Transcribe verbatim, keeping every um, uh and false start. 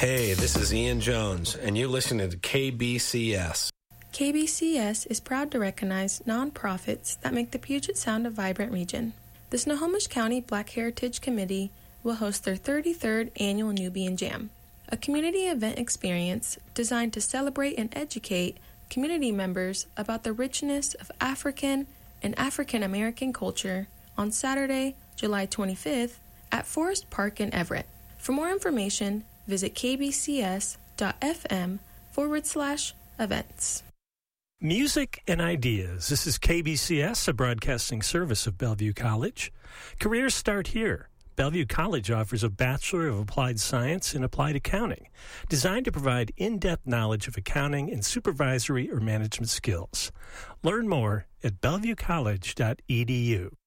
Hey, this is Ian Jones, and you're listening to K B C S. K B C S is proud to recognize nonprofits that make the Puget Sound a vibrant region. The Snohomish County Black Heritage Committee will host their thirty-third annual Nubian Jam, a community event experience designed to celebrate and educate community members about the richness of African and African American culture on Saturday, July twenty-fifth at Forest Park in Everett. For more information, visit kbcs.fm forward slash events. Music and ideas. This is K B C S, a broadcasting service of Bellevue College. Careers start here. Bellevue College offers a Bachelor of Applied Science in Applied Accounting, designed to provide in-depth knowledge of accounting and supervisory or management skills. Learn more at bellevue college dot e d u.